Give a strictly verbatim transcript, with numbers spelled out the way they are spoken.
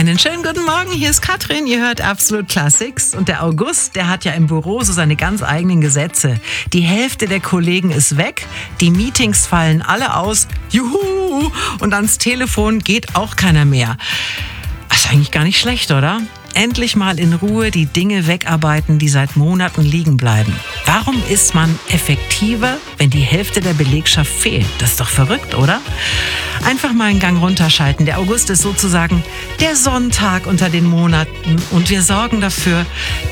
Einen schönen guten Morgen, hier ist Katrin, ihr hört Absolut Classics. Und der August, der hat ja im Büro so seine ganz eigenen Gesetze. Die Hälfte der Kollegen ist weg, die Meetings fallen alle aus, juhu, und ans Telefon geht auch keiner mehr. Das ist eigentlich gar nicht schlecht, oder? Endlich mal in Ruhe die Dinge wegarbeiten, die seit Monaten liegen bleiben. Warum ist man effektiver, wenn die Hälfte der Belegschaft fehlt? Das ist doch verrückt, oder? Einfach mal einen Gang runterschalten. Der August ist sozusagen der Sonntag unter den Monaten und wir sorgen dafür,